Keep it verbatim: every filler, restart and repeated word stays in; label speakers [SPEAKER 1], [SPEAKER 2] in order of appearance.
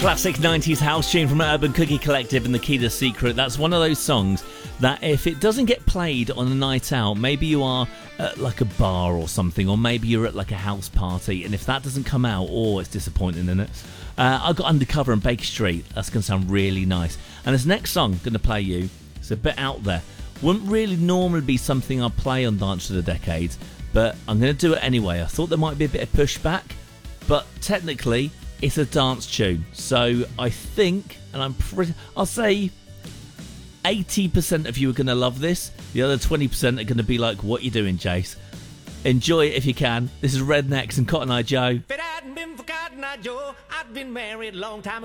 [SPEAKER 1] Classic nineties house tune from Urban Cookie Collective and The Key to Secret. That's one of those songs that if it doesn't get played on a night out, maybe you are at like a bar or something, or maybe you're at like a house party, and if that doesn't come out, oh, it's disappointing, isn't it? Uh, I got Undercover and Baker Street. That's going to sound really nice. And this next song I'm going to play you, it's a bit out there. Wouldn't really normally be something I'd play on Dance of the Decades, but I'm going to do it anyway. I thought there might be a bit of pushback, but technically it's a dance tune. So I think, and I'm pretty, I'll say eighty percent of you are going to love this. The other twenty percent are going to be like, what you doing, Jace? Enjoy it if you can. This is Rednecks and Cotton Eye Joe.
[SPEAKER 2] If it hadn't been for Cotton Eye Joe, I'd been married a long time ago.